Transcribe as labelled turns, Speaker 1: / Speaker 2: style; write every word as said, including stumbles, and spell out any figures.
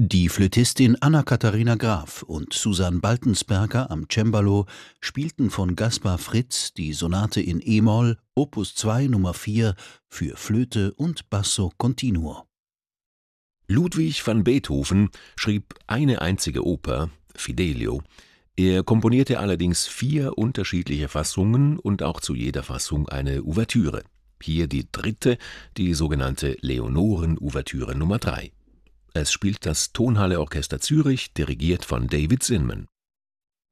Speaker 1: Die Flötistin Anna-Katharina Graf und Susan Baltensperger am Cembalo spielten von Gaspar Fritz die Sonate in e-Moll Opus zwei Nummer vier für Flöte und Basso continuo.
Speaker 2: Ludwig van Beethoven schrieb eine einzige Oper, Fidelio. Er komponierte allerdings vier unterschiedliche Fassungen und auch zu jeder Fassung eine Ouvertüre. Hier die dritte, die sogenannte Leonoren-Ouvertüre Nummer drei. Es spielt das Tonhalle Orchester Zürich, dirigiert von David Zinman.